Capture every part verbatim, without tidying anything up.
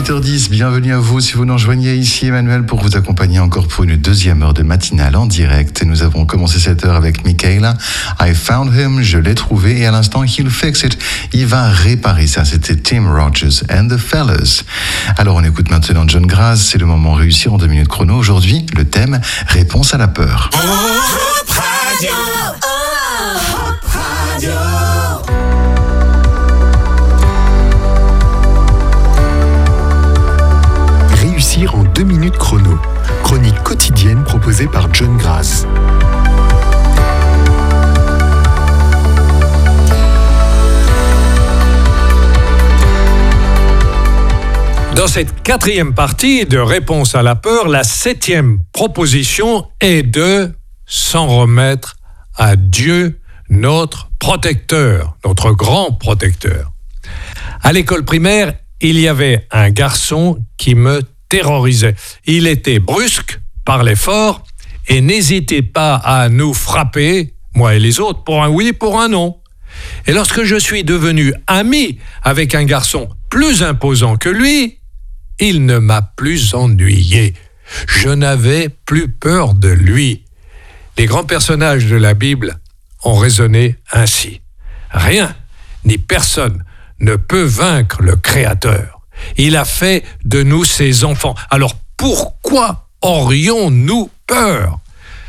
huit heures dix, bienvenue à vous si vous nous rejoignez ici Emmanuel pour vous accompagner encore pour une deuxième heure de matinale en direct. Nous avons commencé cette heure avec Michaela, I found him, je l'ai trouvé et à l'instant he'll fix it, il va réparer ça. C'était Tim Rogers and the Fellas. Alors on écoute maintenant John Graz, c'est le moment réussir en deux minutes chrono. Aujourd'hui, le thème, réponse à la peur. Oh, Hop Radio, oh, Hop Radio. Réussir en deux minutes chrono. Chronique quotidienne proposée par John Graz. Dans cette quatrième partie de Réponse à la peur, la septième proposition est de s'en remettre à Dieu, notre protecteur, notre grand protecteur. À l'école primaire, il y avait un garçon qui me terrorisait. Il était brusque, parlait fort et n'hésitait pas à nous frapper, moi et les autres, pour un oui, pour un non. Et lorsque je suis devenu ami avec un garçon plus imposant que lui, il ne m'a plus ennuyé. Je n'avais plus peur de lui. Les grands personnages de la Bible ont raisonné ainsi. Rien ni personne ne peut vaincre le Créateur. Il a fait de nous ses enfants. Alors pourquoi aurions-nous peur ?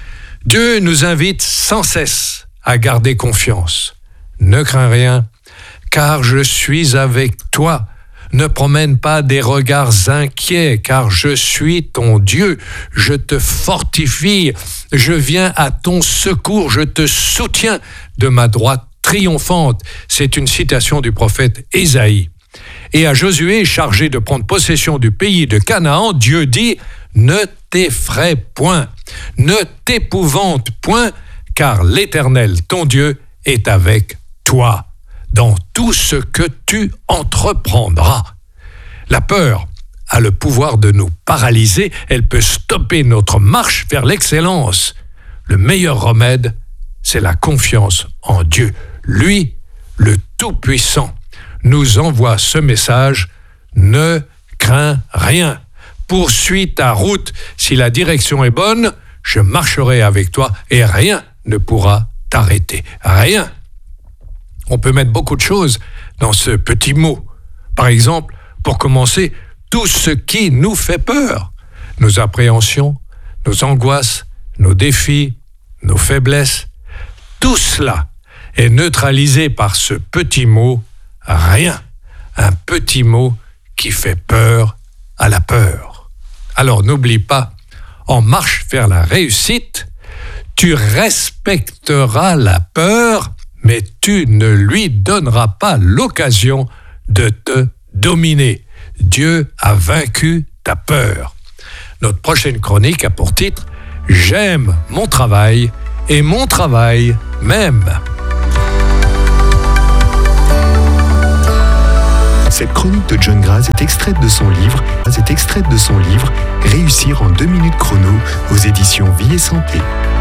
Dieu nous invite sans cesse à garder confiance. Ne crains rien, car je suis avec toi. Ne promène pas des regards inquiets, car je suis ton Dieu. Je te fortifie, je viens à ton secours, je te soutiens de ma droite triomphante. C'est une citation du prophète Ésaïe. Et à Josué, chargé de prendre possession du pays de Canaan, Dieu dit « Ne t'effraie point, ne t'épouvante point, car l'Éternel, ton Dieu, est avec toi. » dans tout ce que tu entreprendras. La peur a le pouvoir de nous paralyser, elle peut stopper notre marche vers l'excellence. Le meilleur remède, c'est la confiance en Dieu. Lui, le Tout-Puissant, nous envoie ce message, ne crains rien. Poursuis ta route, si la direction est bonne, je marcherai avec toi et rien ne pourra t'arrêter. Rien. On peut mettre beaucoup de choses dans ce petit mot. Par exemple, pour commencer, tout ce qui nous fait peur. Nos appréhensions, nos angoisses, nos défis, nos faiblesses. Tout cela est neutralisé par ce petit mot « rien ». Un petit mot qui fait peur à la peur. Alors n'oublie pas, en marche vers la réussite, tu respecteras la peur, mais tu ne lui donneras pas l'occasion de te dominer. Dieu a vaincu ta peur. Notre prochaine chronique a pour titre « J'aime mon travail et mon travail m'aime ». Cette chronique de John Graz est extraite de son livre, est extraite de son livre « Réussir en deux minutes chrono » aux éditions Vie et Santé.